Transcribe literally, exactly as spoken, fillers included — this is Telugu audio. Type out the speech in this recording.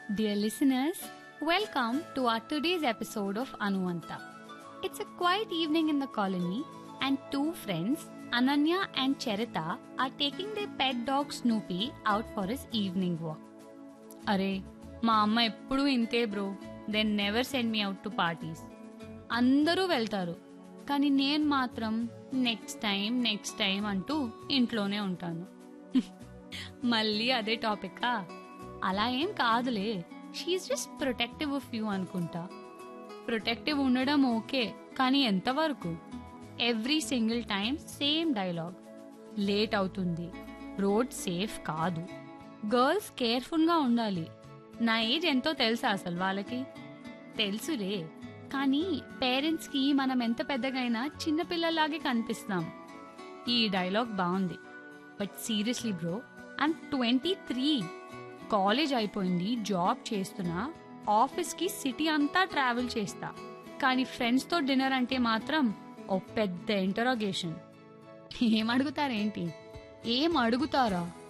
Dear listeners, welcome to our today's episode of Anuvanta. It's a quiet evening in the colony, and two friends, Ananya and Charita, are taking their pet dog Snoopy out for his evening walk. అరే మా అమ్మ ఎప్పుడూ ఇంతే bro, than never send me out to parties. అందరూ వెళ్తారు, కానీ నేను మాత్రం నెక్స్ట్ టైం నెక్స్ట్ టైం అంటూ ఇంట్లోనే ఉంటాను. మళ్ళీ అదే టాపికా? అలా ఏం కాదులే, she is just protective of you అనుకుంటా. ప్రొటెక్టివ్ ఉండడం ఓకే, కానీ ఎంతవరకు? Every single time same dialogue. Late అవుతుంది, రోడ్ సేఫ్ కాదు, గర్ల్స్ కేర్ఫుల్గా ఉండాలి. నా ఏజ్ ఎంతో తెలుసా అసలు వాళ్ళకి? తెలుసులే, కానీ పేరెంట్స్కి మనం ఎంత పెద్దగైనా చిన్నపిల్లలాగే కనిపిస్తాం. ఈ డైలాగ్ బాగుంది, but seriously bro, I'm twenty three, college అయిపోయింది, జాబ్ చేస్తున్నా, ఆఫీస్కి సిటీ అంతా ట్రావెల్ చేస్తా. కానీ ఫ్రెండ్స్తో డిన్నర్ అంటే మాత్రం ఓ పెద్ద ఇంటరోగేషన్. ఏం అడుగుతారేంటి? ఏం అడుగుతారా?